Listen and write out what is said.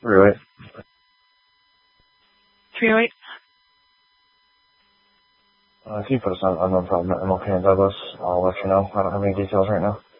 Really? 308. If you put us on, no problem. I'm okay in Douglas. I'll let you know. I don't have any details right now.